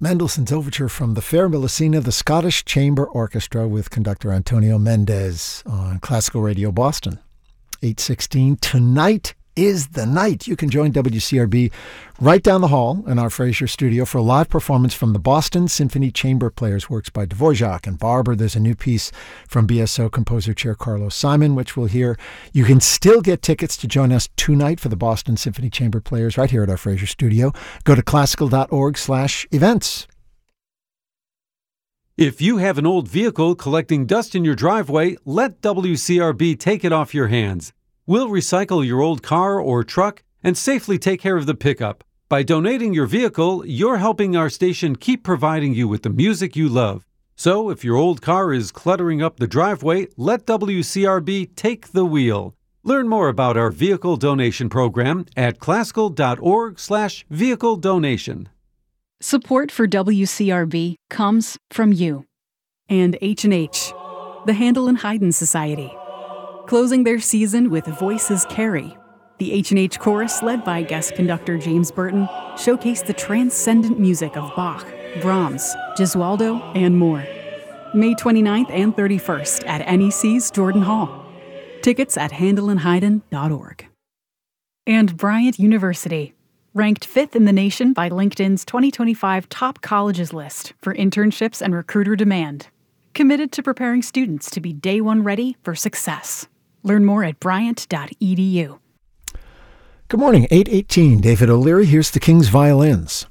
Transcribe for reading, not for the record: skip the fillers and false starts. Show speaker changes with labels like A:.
A: Mendelssohn's Overture from the Fair Millicina, the Scottish Chamber Orchestra with conductor Antonio Mendez on Classical Radio Boston. 8:16. Tonight is the night. You can join WCRB right down the hall in our Fraser studio for a live performance from the Boston Symphony Chamber Players, works by Dvorak and Barber. There's a new piece from BSO composer chair Carlos Simon, which we'll hear. You can still get tickets to join us tonight for the Boston Symphony Chamber Players right here at our Fraser studio. Go to classical.org/events.
B: If you have an old vehicle collecting dust in your driveway, let WCRB take it off your hands. We'll recycle your old car or truck and safely take care of the pickup. By donating your vehicle, you're helping our station keep providing you with the music you love. So if your old car is cluttering up the driveway, let WCRB take the wheel. Learn more about our vehicle donation program at classical.org/vehicle donation.
C: Support for WCRB comes from you.
D: And H&H, the Handel and Haydn Society. Closing their season with Voices Carry. The H&H Chorus, led by guest conductor James Burton, showcased the transcendent music of Bach, Brahms, Gesualdo, and more. May 29th and 31st at NEC's Jordan Hall. Tickets at handelandhaydn.org.
C: And Bryant University, ranked 5th in the nation by LinkedIn's 2025 Top Colleges list for internships and recruiter demand. Committed to preparing students to be day one ready for success. Learn more at bryant.edu.
A: Good morning, 8:18. David O'Leary, here's the King's Violins.